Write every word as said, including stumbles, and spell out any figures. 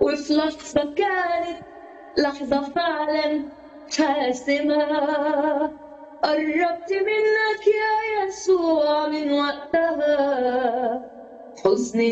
وفي لحظة كانت لحظة فعلا حاسمة، قربت منك يا يسوع من وقتها، حزني